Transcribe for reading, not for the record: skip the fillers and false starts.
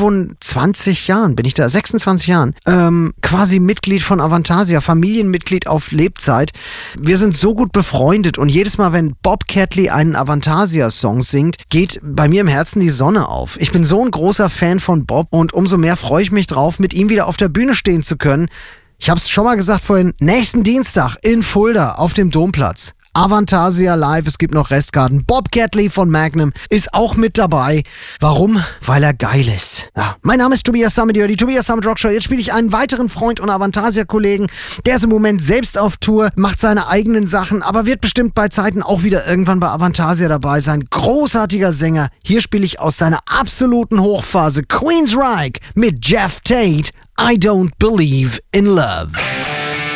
26 Jahren, 26 Jahren, quasi Mitglied von Avantasia, Familienmitglied auf Lebzeit. Wir sind so gut befreundet und jedes Mal, wenn Bob Catley einen Avantasia-Song singt, geht bei mir im Herzen die Sonne auf. Ich bin so ein großer Fan von Bob und umso mehr freue ich mich drauf, mit ihm wieder auf der Bühne stehen zu können. Ich habe es schon mal gesagt vorhin, nächsten Dienstag in Fulda auf dem Domplatz. Avantasia live, es gibt noch Restkarten. Bob Catley von Magnum ist auch mit dabei. Warum? Weil er geil ist. Ja. Mein Name ist Tobias Sammet, die Tobias Sammet Rock Show. Jetzt spiele ich einen weiteren Freund und Avantasia-Kollegen. Der ist im Moment selbst auf Tour, macht seine eigenen Sachen, aber wird bestimmt bei Zeiten auch wieder irgendwann bei Avantasia dabei sein. Großartiger Sänger. Hier spiele ich aus seiner absoluten Hochphase Queensryche mit Jeff Tate. I Don't Believe in Love.